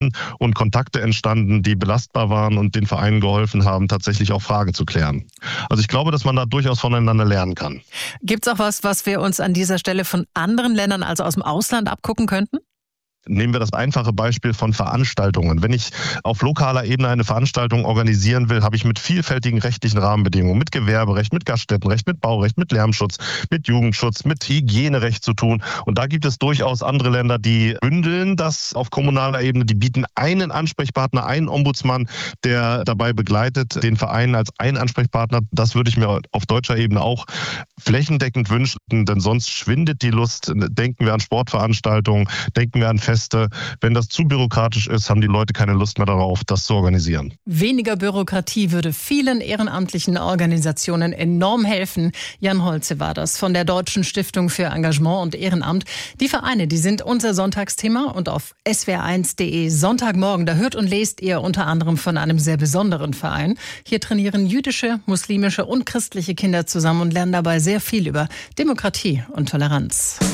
gefunden und Kontakte entstanden, die belastbar waren und den Vereinen geholfen haben, tatsächlich auch Fragen zu klären. Also ich glaube, dass man da durchaus voneinander lernen kann. Gibt es auch was wir uns an dieser Stelle von anderen Ländern, also aus dem Ausland, abgucken könnten? Nehmen wir das einfache Beispiel von Veranstaltungen. Wenn ich auf lokaler Ebene eine Veranstaltung organisieren will, habe ich mit vielfältigen rechtlichen Rahmenbedingungen, mit Gewerberecht, mit Gaststättenrecht, mit Baurecht, mit Lärmschutz, mit Jugendschutz, mit Hygienerecht zu tun. Und da gibt es durchaus andere Länder, die bündeln das auf kommunaler Ebene. Die bieten einen Ansprechpartner, einen Ombudsmann, der dabei begleitet, den Verein als einen Ansprechpartner. Das würde ich mir auf deutscher Ebene auch flächendeckend wünschen, denn sonst schwindet die Lust. Denken wir an Sportveranstaltungen, denken wir an Feste. Wenn das zu bürokratisch ist, haben die Leute keine Lust mehr darauf, das zu organisieren. Weniger Bürokratie würde vielen ehrenamtlichen Organisationen enorm helfen. Jan Holze war das von der Deutschen Stiftung für Engagement und Ehrenamt. Die Vereine, die sind unser Sonntagsthema und auf swr1.de Sonntagmorgen, da hört und lest ihr unter anderem von einem sehr besonderen Verein. Hier trainieren jüdische, muslimische und christliche Kinder zusammen und lernen dabei sehr viel über Demokratie und Toleranz.